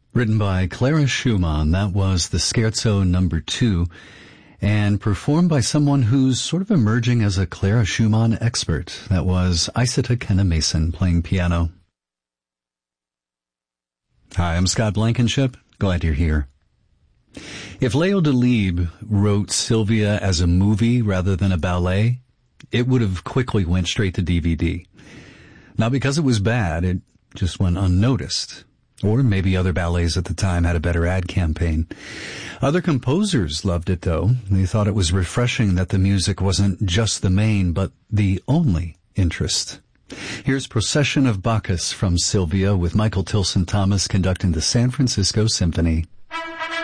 Written by Clara Schumann, that was the Scherzo number 2, and performed by someone who's sort of emerging as a Clara Schumann expert. That was Isata Kenna Mason playing piano. Hi, I'm Scott Blankenship. Glad you're here. If Leo Delibes wrote Sylvia as a movie rather than a ballet, it would have quickly went straight to DVD. Not because it was bad, it just went unnoticed. Or maybe other ballets at the time had a better ad campaign. Other composers loved it, though. They thought it was refreshing that the music wasn't just the main, but the only interest. Here's Procession of Bacchus from Sylvia with Michael Tilson Thomas conducting the San Francisco Symphony.